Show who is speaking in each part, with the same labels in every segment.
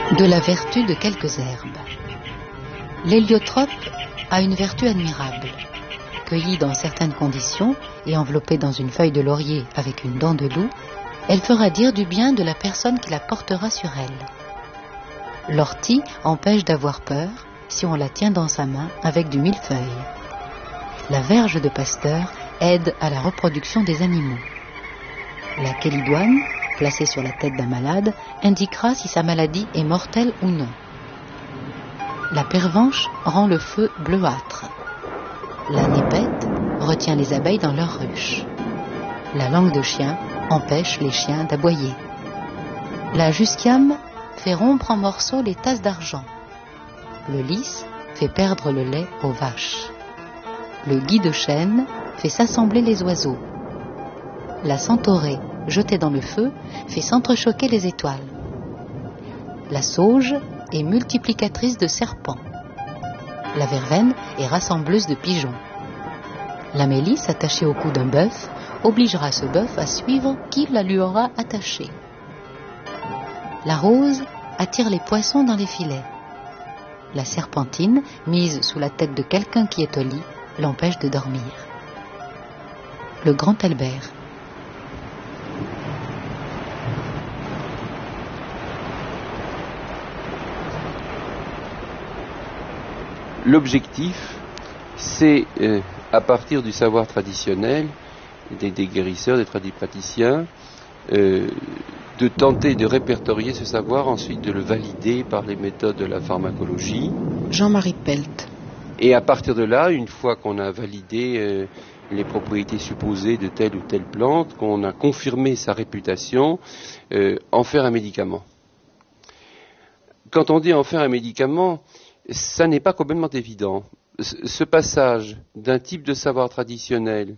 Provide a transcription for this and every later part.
Speaker 1: De la vertu de quelques herbes. L'héliotrope a une vertu admirable. Cueillie dans certaines conditions et enveloppée dans une feuille de laurier avec une dent de loup, elle fera dire du bien de la personne qui la portera sur elle. L'ortie empêche d'avoir peur si on la tient dans sa main avec du millefeuille. La verge de Pasteur aide à la reproduction des animaux. La kélidoine, placée sur la tête d'un malade, indiquera si sa maladie est mortelle ou non. La pervenche rend le feu bleuâtre. La népette retient les abeilles dans leur ruche. La langue de chien empêche les chiens d'aboyer. La jusquiame fait rompre en morceaux les tasses d'argent. Le lys fait perdre le lait aux vaches. Le gui de chêne fait s'assembler les oiseaux. La centaurée, jetée dans le feu, fait s'entrechoquer les étoiles. La sauge est multiplicatrice de serpents. La verveine est rassembleuse de pigeons. La mélisse attachée au cou d'un bœuf obligera ce bœuf à suivre qui la lui aura attachée. La rose attire les poissons dans les filets. La serpentine, mise sous la tête de quelqu'un qui est au lit, l'empêche de dormir. Le grand Albert.
Speaker 2: L'objectif, c'est, à partir du savoir traditionnel, des guérisseurs, des tradipraticiens, de tenter de répertorier ce savoir, ensuite de le valider par les méthodes de la pharmacologie.
Speaker 3: Jean-Marie Pelt.
Speaker 2: Et à partir de là, une fois qu'on a validé les propriétés supposées de telle ou telle plante, qu'on a confirmé sa réputation, en faire un médicament. Quand on dit en faire un médicament, ça n'est pas complètement évident. Ce passage d'un type de savoir traditionnel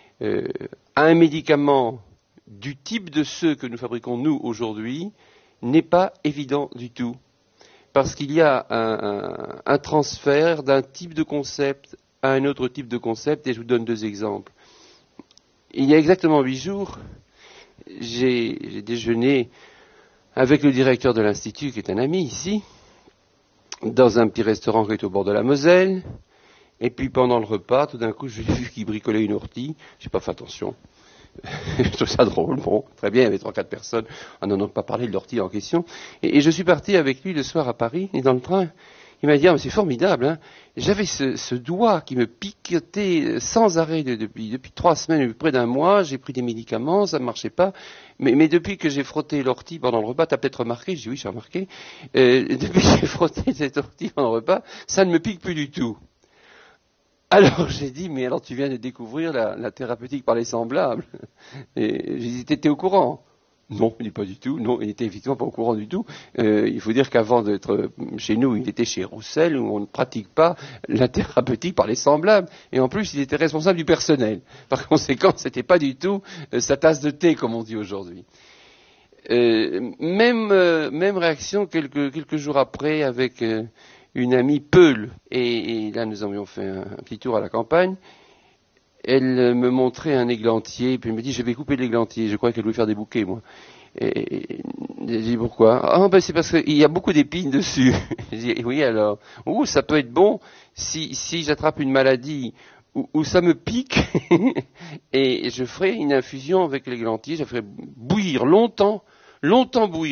Speaker 2: à un médicament du type de ceux que nous fabriquons nous aujourd'hui n'est pas évident du tout. Parce qu'il y a un transfert d'un type de concept à un autre type de concept, et je vous donne deux exemples. Il y a exactement 8 jours, j'ai déjeuné avec le directeur de l'Institut, qui est un ami ici, dans un petit restaurant qui est au bord de la Moselle, et puis pendant le repas, tout d'un coup, j'ai vu qu'il bricolait une ortie, j'ai pas fait attention. Je trouve ça drôle, bon, très bien, il y avait 3-4 personnes, on n'en a pas parlé de l'ortie en question, et je suis parti avec lui le soir à Paris, et dans le train, il m'a dit, ah, mais c'est formidable, hein. J'avais ce doigt qui me piquetait sans arrêt depuis 3 semaines, depuis près d'un mois, j'ai pris des médicaments, ça ne marchait pas, mais depuis que j'ai frotté l'ortie pendant le repas, tu as peut-être remarqué, je dis oui, j'ai remarqué, depuis que j'ai frotté cette ortie pendant le repas, ça ne me pique plus du tout. Alors j'ai dit, mais alors tu viens de découvrir la thérapeutique par les semblables. Et j'ai dit, t'étais au courant? Non, il n'est pas du tout. Non, il n'était effectivement pas au courant du tout. Il faut dire qu'avant d'être chez nous, il était chez Roussel, où on ne pratique pas la thérapeutique par les semblables. Et en plus, il était responsable du personnel. Par conséquent, c'était pas du tout sa tasse de thé, comme on dit aujourd'hui. Même réaction quelques jours après avec une amie Peul, et là nous avions fait un petit tour à la campagne. Elle me montrait un églantier, puis elle me dit, je vais couper l'églantier, je crois qu'elle voulait faire des bouquets, moi. Et j'ai dit, pourquoi? Ah, ben c'est parce qu'il y a beaucoup d'épines dessus. J'ai dit, oui, alors, ça peut être bon si j'attrape une maladie où ça me pique, et je ferai une infusion avec l'églantier, je ferai bouillir longtemps bouillir.